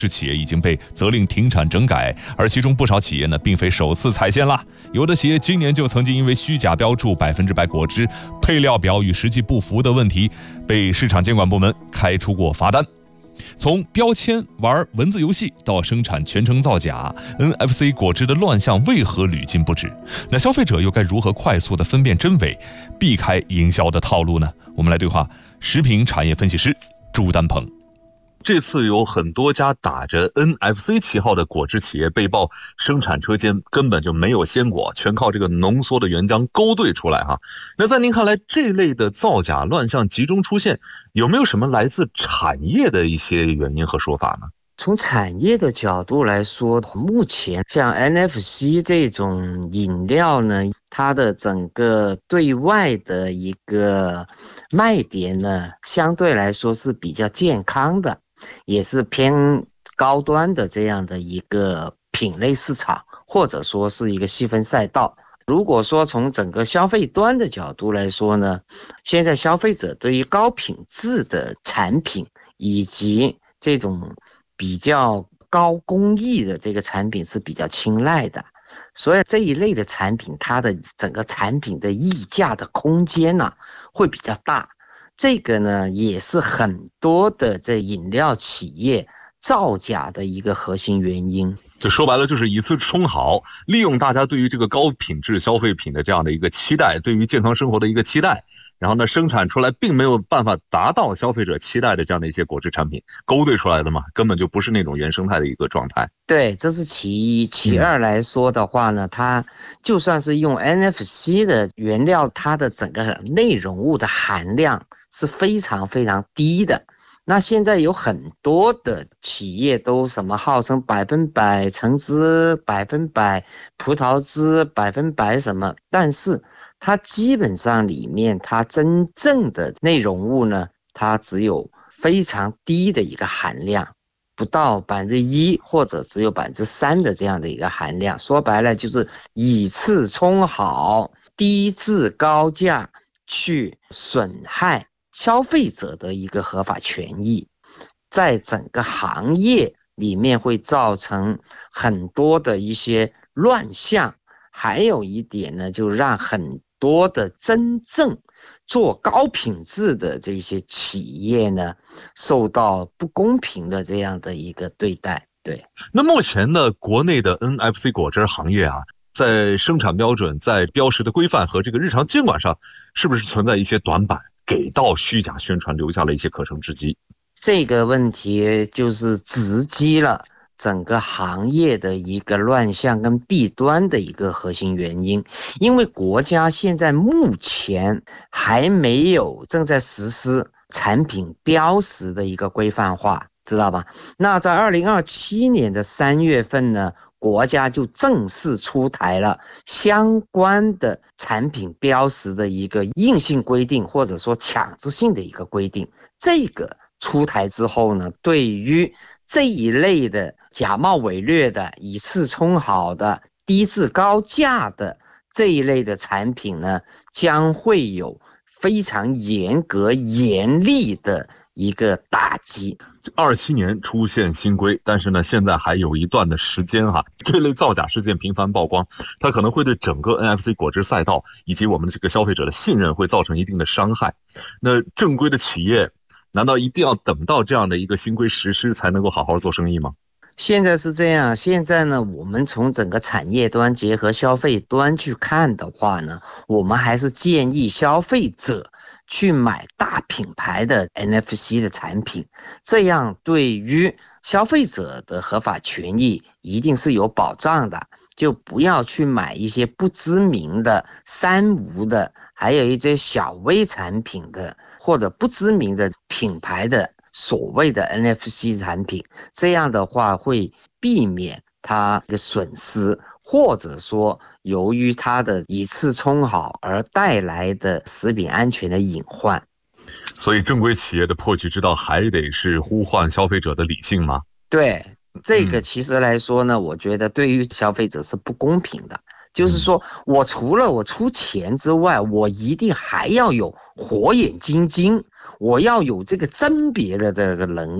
制企业已经被责令停产整改，而其中不少企业呢，并非首次踩线啦。有的企业今年就曾经因为虚假标注100%果汁配料表与实际不符的问题，被市场监管部门开出过罚单。从标签玩文字游戏到生产全程造假 ，NFC 果汁的乱象为何屡禁不止？那消费者又该如何快速地分辨真伪，避开营销的套路呢？我们来对话食品产业分析师朱丹鹏。 这次有很多家打着 NFC 旗号的果汁企业被曝生产车间根本就没有鲜果，全靠这个浓缩的原浆勾兑出来哈。那在您看来，这类的造假乱象集中出现，有没有什么来自产业的一些原因和说法呢？ 从产业的角度来说，目前像 NFC 这种饮料呢，它的整个对外的一个卖点呢，相对来说是比较健康的，也是偏高端的这样的一个品类市场，或者说是一个细分赛道。如果说从整个消费端的角度来说呢，现在消费者对于高品质的产品以及这种比较高工艺的这个产品是比较青睐的，所以这一类的产品，它的整个产品的溢价的空间呢，会比较大。这个呢，也是很多的这饮料企业造假的一个核心原因。 就说白了，就是以次充好，利用大家对于这个高品质消费品的这样的一个期待，对于健康生活的一个期待，然后呢，生产出来并没有办法达到消费者期待的这样的一些果汁产品，勾兑出来的嘛，根本就不是那种原生态的一个状态。 对，这是其一。其二来说的话呢，它就算是用 NFC 的原料，它的整个内容物的含量是非常非常低的。那现在有很多的企业都什么号称100%橙汁、100%葡萄汁、100%什么，但是它基本上里面它真正的内容物呢，它只有非常低的一个含量，不到1%或者只有3%的这样的一个含量。说白了就是以次充好，低质高价去损害消费者的一个合法权益，在整个行业里面会造成很多的一些乱象。还有一点呢，就让很多的真正做高品质的这些企业呢，受到不公平的这样的一个对待。对， 那目前呢，国内的 NFC 果汁行业啊，在生产标准、在标识的规范和这个日常监管上，是不是存在一些短板，给到虚假宣传留下了一些可乘之机？ 这个问题就是直击了整个行业的一个乱象跟弊端的一个核心原因。因为国家现在目前还没有正在实施产品标识的一个规范化，知道吧？那在2027年的3月份呢，国家就正式出台了相关的产品标识的一个硬性规定，或者说强制性的一个规定。这个出台之后呢，对于这一类的假冒伪劣的、以次充好的、低质高价的这一类的产品呢，将会有非常严格严厉的一个打击。 27年出现新规，但是呢，现在还有一段的时间哈。这类造假事件频繁曝光，它可能会对整个 NFC 果汁赛道以及我们的这个消费者的信任会造成一定的伤害。那正规的企业难道一定要等到这样的一个新规实施才能够好好做生意吗？ 现在是这样，现在呢，我们从整个产业端结合消费端去看的话呢，我们还是建议消费者去买大品牌的 NFC 的产品，这样对于消费者的合法权益一定是有保障的。就不要去买一些不知名的三无的，还有一些小微产品的，或者不知名的品牌的所谓的 NFC 产品，这样的话会避免它的损失，或者说由于它的以次充好而带来的食品安全的隐患。 所以正规企业的破局之道还得是呼唤消费者的理性吗？ 对，这个其实来说呢，我觉得对于消费者是不公平的。就是说我除了我出钱之外，我一定还要有火眼金睛，我要有这个甄别的这个能力，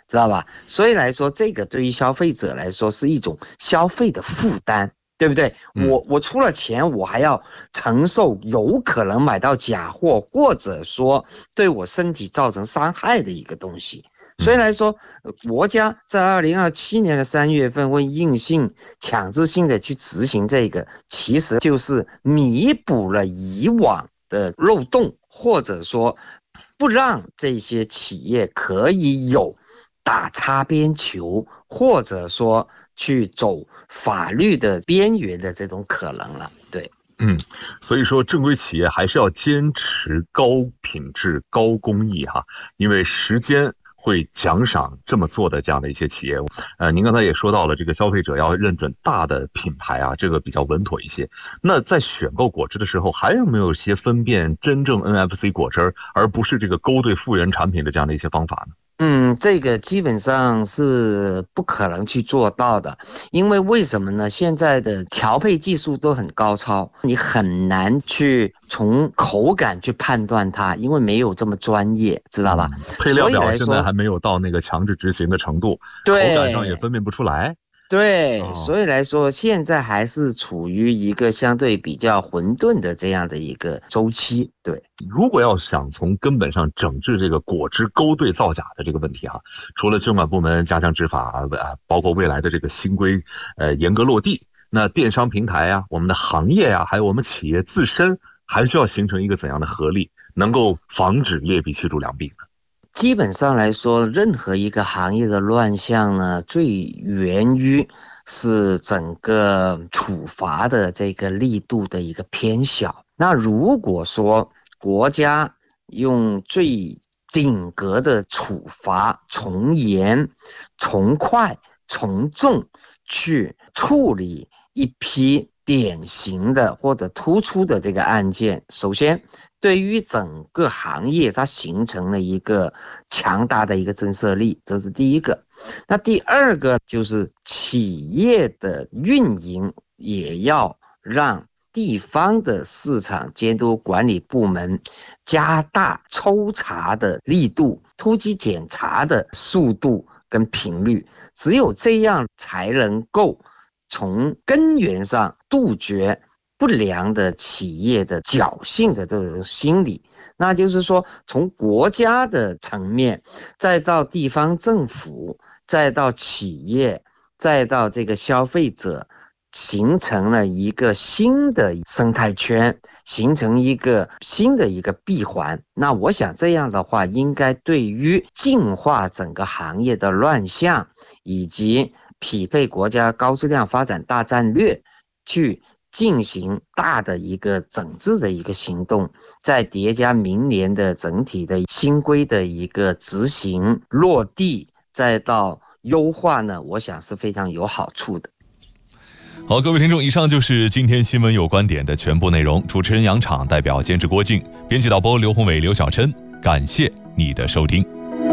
知道吧？所以来说，这个对于消费者来说是一种消费的负担，对不对？我出了钱，我还要承受有可能买到假货，或者说对我身体造成伤害的一个东西。所以来说，国家在2027年的3月份会硬性强制性的去执行这个，其实就是弥补了以往的漏洞，或者说不让这些企业可以有打擦边球，或者说去走法律的边缘的这种可能了。对。 所以说正规企业还是要坚持高品质、高工艺哈，因为时间会奖赏这么做的这样的一些企业。您刚才也说到了，这个消费者要认准大的品牌啊，这个比较稳妥一些。那在选购果汁的时候，还有没有一些分辨真正 NFC 果汁而不是这个勾兑复原产品的这样的一些方法呢？ 这个基本上是不可能去做到的，因为为什么呢？现在的调配技术都很高超，你很难去从口感去判断它，因为没有这么专业，知道吧？ 配料表现在还没有到那个强制执行的程度， 对， 口感上也分辨不出来。 对，所以来说，现在还是处于一个相对比较混沌的这样的一个周期。对， 如果要想从根本上整治这个果汁勾兑造假的这个问题啊，除了监管部门加强执法，包括未来的这个新规严格落地，那电商平台啊，我们的行业啊，还有我们企业自身，还需要形成一个怎样的合力，能够防止劣币驱逐良币呢？ 基本上来说，任何一个行业的乱象呢，最源于是整个处罚的这个力度的一个偏小。那如果说国家用最顶格的处罚，从严、从快、从重去处理一批典型的或者突出的这个案件，首先对于整个行业它形成了一个强大的一个震慑力，这是第一个。那第二个就是企业的运营也要让地方的市场监督管理部门加大抽查的力度，突击检查的速度跟频率，只有这样才能够从根源上杜绝不良的企业的侥幸的这种心理。那就是说，从国家的层面，再到地方政府，再到企业，再到这个消费者，形成了一个新的生态圈，形成一个新的一个闭环。那我想这样的话，应该对于净化整个行业的乱象，以及匹配国家高质量发展大战略，去进行大的一个整治的一个行动，再叠加明年的整体的新规的一个执行落地，再到优化呢，我想是非常有好处的。 好，各位听众，以上就是今天新闻有观点的全部内容。主持人杨昶，代表监制郭靖，编辑导播刘宏伟、刘晓琛，感谢你的收听。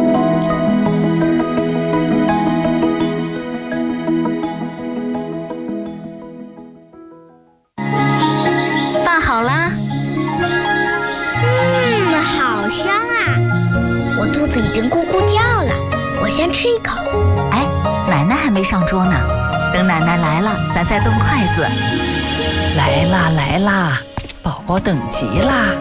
饭好啦。 好香啊！我肚子已经咕咕叫了，我先吃一口。 哎，奶奶还没上桌呢。等奶奶来了，咱再动筷子。 来啦来啦，宝宝等急啦！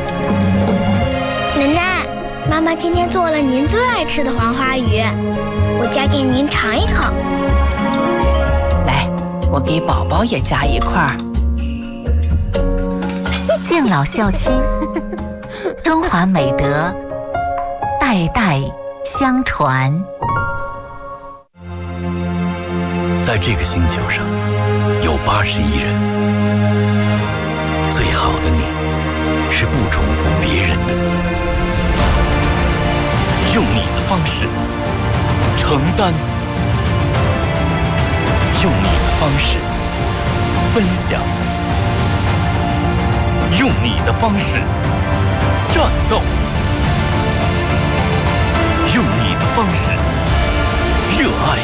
奶奶，妈妈今天做了您最爱吃的黄花鱼，我夹给您尝一口。 来，我给宝宝也夹一块。 敬老孝亲，中华美德，代代相传。 在这个星球上有80亿人，最好的你是不重复别人的你，用你的方式承担，用你的方式分享，用你的方式战斗，用你的方式热爱，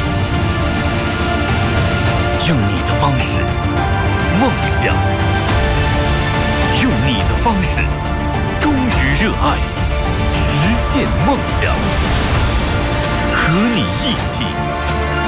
用你的方式梦想，用你的方式忠于热爱，实现梦想。 和你一起